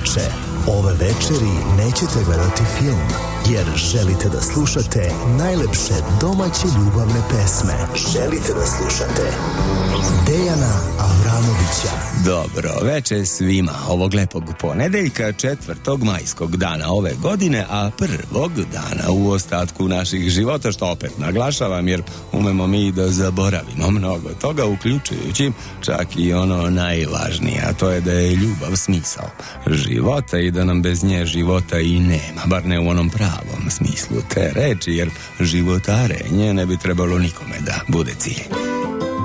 veče. Ove večeri nećete gledati film, jer želite da slušate najlepše domaće ljubavne pesme. Želite da slušate Dejana Avramovića. Dobro veče svima ovog lepog ponedeljka, 4. majskog dana ove godine, a prvog dana u ostatku naših života, što opet naglašavam jer umemo mi da zaboravimo mnogo toga, uključujući čak i ono najvažnije, a to je da je ljubav smisao života i da nam bez nje života i nema, bar ne u onom pravom smislu te reči, jer životarenje ne bi trebalo nikome da bude cilj.